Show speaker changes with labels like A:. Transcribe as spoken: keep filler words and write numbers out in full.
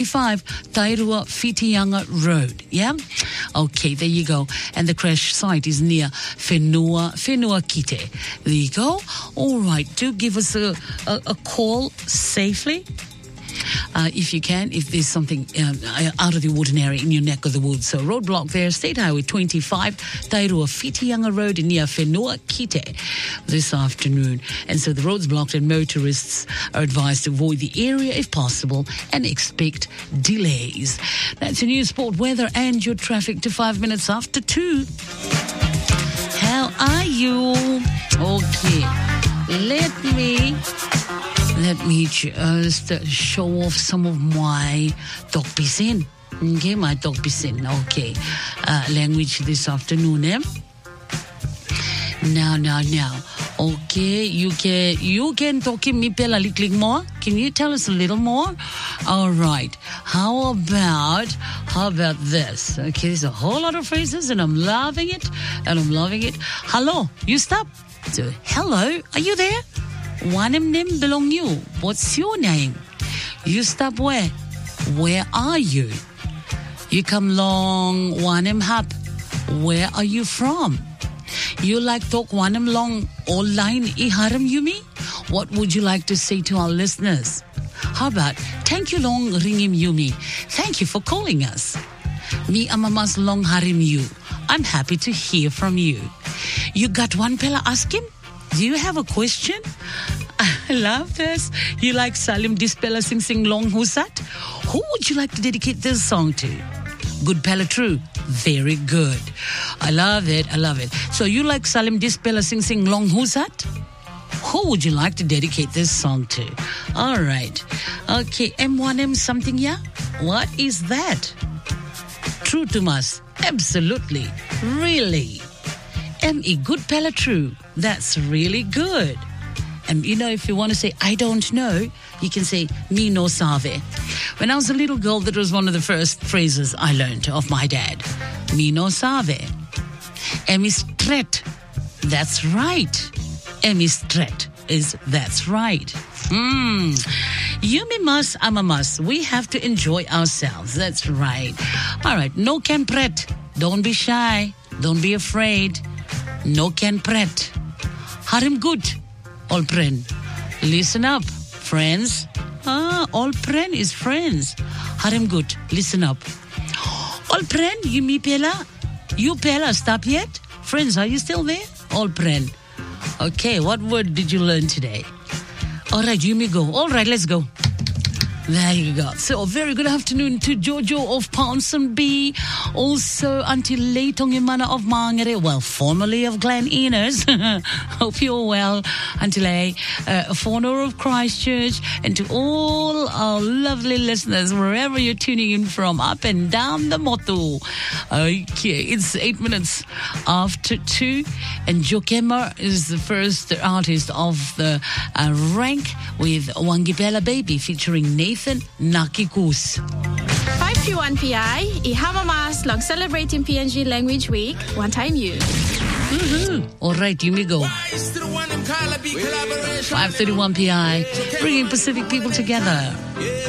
A: Five Tairua Whitianga Road. Yeah? Okay, there you go. And the crash site is near Whenua, Whenua Kite. There you go. All right, do give us a, a, a call safely. Uh, if you can, if there's something um, out of the ordinary in your neck of the woods. So roadblock there, State Highway twenty-five, Tairua Whitianga Road near Whenua Kite this afternoon. And so the road's blocked and motorists are advised to avoid the area if possible and expect delays. That's your news, sport, weather and your traffic to five minutes after two. How are you? Okay, let me... Let me just show off some of my Tokpisin. Okay, my Tokpisin. Okay. Uh, language this afternoon, eh? Now, now, now. Okay, you can you can talk to me a little more. Can you tell us a little more? All right. How about how about this? Okay, there's a whole lot of phrases, and I'm loving it, and I'm loving it. Hello, you stop. So, hello, are you there? Wanem nim belong you. What's your name? You stop where? Where are you? You come long wanem hap. Where are you from? You like talk wanem long online I haram yumi? What would you like to say to our listeners? How about thank you long ringim yumi? Thank you for calling us. Me amamas long harim you. I'm happy to hear from you. You got one pella ask him? Do you have a question? I love this. You like Salim Dispella Sing Sing Long Husat? Who would you like to dedicate this song to? Good Pella True. Very good. I love it. I love it. So you like Salim Dispella Sing Sing Long Husat? Who would you like to dedicate this song to? All right. Okay, M one M something, yeah? What is that? True to us. Absolutely. Really. M E Good Pella True. That's really good. And you know, if you want to say, I don't know, you can say, me no save. When I was a little girl, that was one of the first phrases I learned of my dad. Me no save. Emistret. That's right. Emistret is that's right. Hmm. Yumi mas amamas. We have to enjoy ourselves. That's right. All right. No can pret. Don't be shy. Don't be afraid. No can pret. Harim good. All pren. Listen up, friends. Ah, all pren is friends. Harim good. Listen up. All pren, you me pela? You pela, stop yet? Friends, are you still there? All pren. Okay, what word did you learn today? All right, you me go. All right, let's go. There you go. So, a very good afternoon to Jojo of Ponsonby. Also, Auntie Leitong Imana of Mangere. Well, formerly of Glen Innes. Hope you're well, Auntie Lei. Uh, Fauna of Christchurch. And to all our lovely listeners, wherever you're tuning in from, up and down the motu. Okay, it's eight minutes after two. And Jokema is the first artist of the uh, rank with Wangipela Baby featuring Nathan Nakikus.
B: five three one P I, Ihamamas, long celebrating P N G Language Week, one time you.
A: Mm-hmm. All right, you may go. five thirty-one P I, bringing Pacific people together.